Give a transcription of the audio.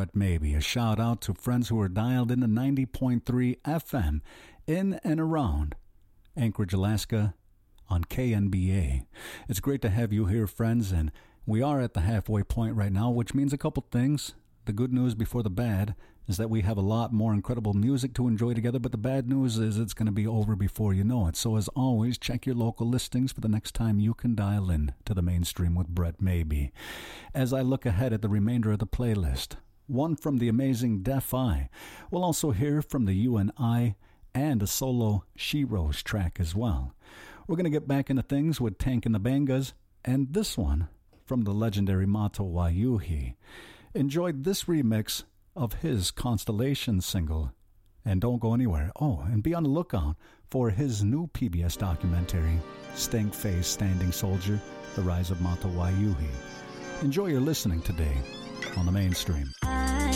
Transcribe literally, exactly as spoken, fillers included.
Brett Maybe. A shout out to friends who are dialed into ninety point three F M in and around Anchorage, Alaska on K N B A. It's great to have you here, friends, and we are at the halfway point right now, which means a couple things. The good news before the bad is that we have a lot more incredible music to enjoy together, but the bad news is it's going to be over before you know it. So as always, check your local listings for the next time you can dial in to the mainstream with Brett Maybe. As I look ahead at the remainder of the playlist, one from the amazing Def I. We'll also hear from the U N I and a solo She Rose track as well. We're going to get back into things with Tank and the Bangas, and this one from the legendary Mato Wayuhi. Enjoyed this remix of his Constellation single. And don't go anywhere. Oh, and be on the lookout for his new P B S documentary, Stank Face Standing Soldier, The Rise of Mato Wayuhi. Enjoy your listening today on the mainstream. I